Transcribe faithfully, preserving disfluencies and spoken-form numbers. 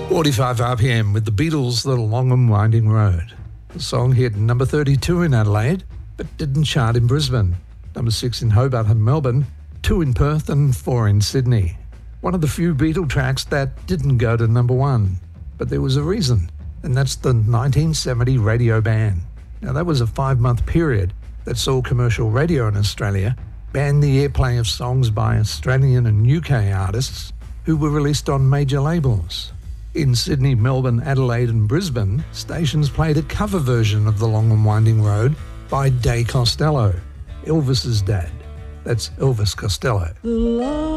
forty-five R P M with the Beatles' The Long and Winding Road. The song hit number thirty-two in Adelaide, but didn't chart in Brisbane. Number six in Hobart and Melbourne, two in Perth and four in Sydney. One of the few Beatle tracks that didn't go to number one. But there was a reason, and that's the nineteen seventy radio ban. Now that was a five-month period that saw commercial radio in Australia ban the airplay of songs by Australian and U K artists who were released on major labels. In Sydney, Melbourne, Adelaide and Brisbane, stations played a cover version of The Long and Winding Road by Day Costello, Elvis's dad. That's Elvis Costello.